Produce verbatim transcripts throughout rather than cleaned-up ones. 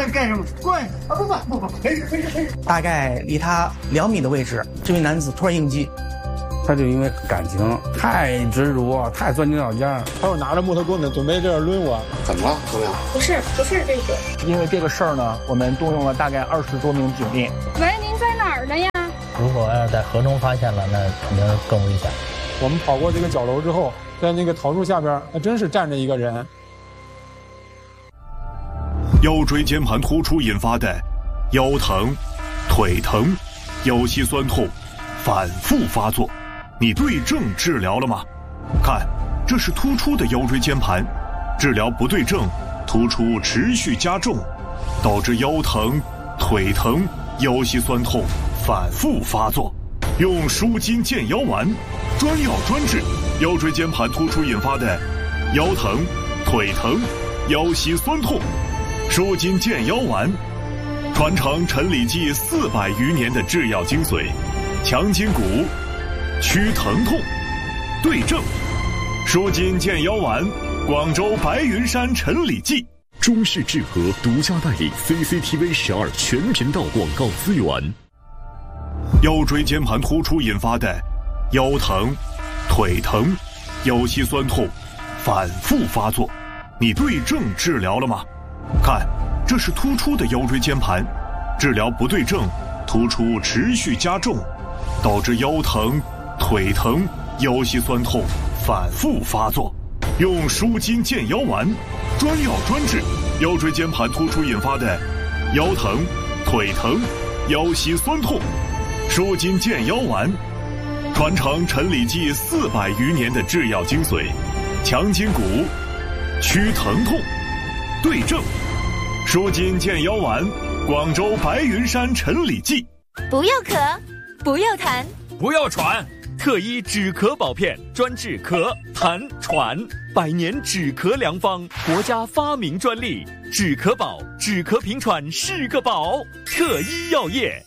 干什么？滚！啊不不不不，没事没事没事。 大概离他两米的位置，这位男子突然应激， 他就因为感情太执着，太钻牛角尖， 他又拿着木头棍子准备这样抡我。 怎么了，姑娘？ 不是不是这个， 因为这个事儿呢，我们动用了大概二十多名警力。 喂，您在哪儿呢呀？ 如果要是在河中发现了，那肯定更危险。 我们跑过这个角楼之后，在那个桃树下边，还真是站着一个人。 腰椎间盘突出引发的腰疼、腿疼、腰膝酸痛反复发作，你对症治疗了吗？看，这是突出的腰椎间盘，治疗不对症，突出持续加重，导致腰疼、腿疼、腰膝酸痛反复发作。用舒筋健腰丸，专药专治腰椎间盘突出引发的腰疼、腿疼、腰膝酸痛。舒筋健腰丸，传承陈李济四百余年的制药精髓，强筋骨，祛疼痛，对症。舒筋健腰丸，广州白云山陈李济。 中式治和独家代理 C C T V 十二全频道广告资源。 腰椎间盘突出引发的腰疼、腿疼、腰膝酸痛反复发作，你对症治疗了吗？看，这是突出的腰椎间盘，治疗不对症，突出持续加重，导致腰疼、腿疼、腰膝酸痛反复发作。用舒筋健腰丸，专药专治腰椎间盘突出引发的腰疼、腿疼、腰膝酸痛。舒筋健腰丸，传承陈李济四百余年的制药精髓，强筋骨，祛疼痛，对症。舒筋健腰丸，广州白云山陈李济。 不要咳，不要痰， 不要喘，特医止咳宝片，专治咳、痰、喘，百年止咳良方，国家发明专利，止咳宝，止咳平喘是个宝。特医药业。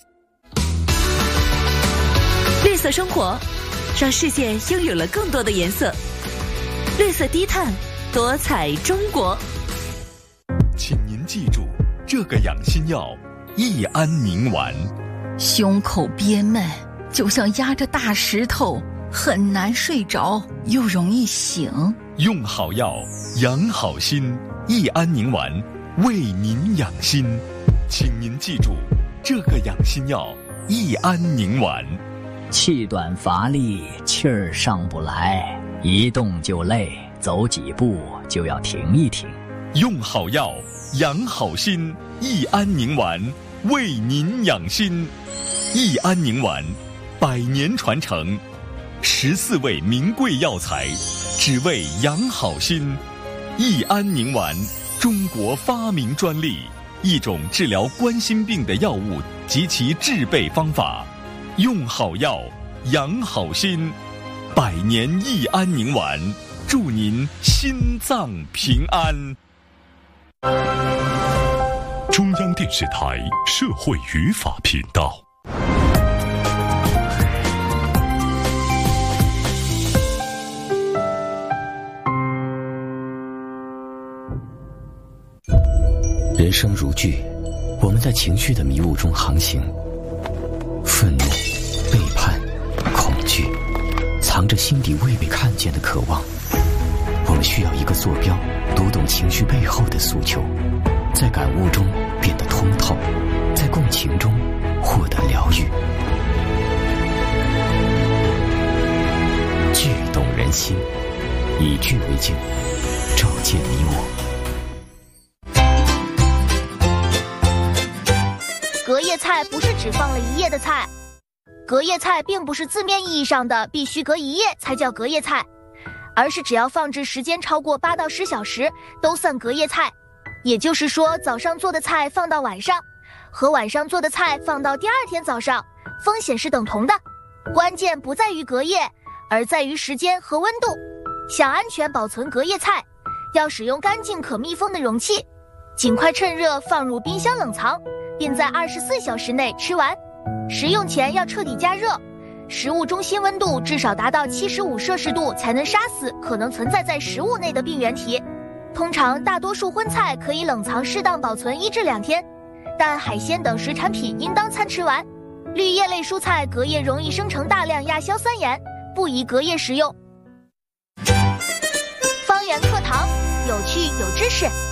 绿色生活，让世界拥有了更多的颜色。绿色低碳，多彩中国。 请您记住这个养心药：益安宁丸。 胸口憋闷，就像压着大石头，很难睡着，又容易醒。 用好药，养好心。益安宁丸，为您养心。请您记住这个养心药：益安宁丸。 气短乏力，气儿上不来，一动就累，走几步就要停一停。 用好药，养好心。益安宁丸，为您养心。益安宁丸，百年传承，十四味名贵药材，只为养好心。益安宁丸，中国发明专利，一种治疗冠心病的药物及其制备方法。用好药，养好心。百年益安宁丸，祝您心脏平安。 中央电视台社会语法频道。 人生如剧，我们在情绪的迷雾中航行，愤怒、背叛、恐惧，藏着心底未被看见的渴望。我们需要一个坐标，读懂情绪背后的诉求，在感悟中变得通透，在共情中获得疗愈。剧动人心，以剧为镜，照见你我。 隔夜菜不是只放了一夜的菜，隔夜菜并不是字面意义上的必须隔一夜才叫隔夜菜，而是只要放置时间超过八到十小时都算隔夜菜。也就是说，早上做的菜放到晚上，和晚上做的菜放到第二天早上，风险是等同的。关键不在于隔夜，而在于时间和温度。想安全保存隔夜菜，要使用干净可密封的容器，尽快趁热放入冰箱冷藏，并在二十四小时内吃完。食用前要彻底加热，食物中心温度至少达到七十五摄氏度，才能杀死可能存在在食物内的病原体。 通常大多数荤菜可以冷藏适当保存一至两天，但海鲜等水产品应当餐吃完。绿叶类蔬菜隔夜容易生成大量亚硝酸盐，不宜隔夜食用。方圆课堂，有趣有知识。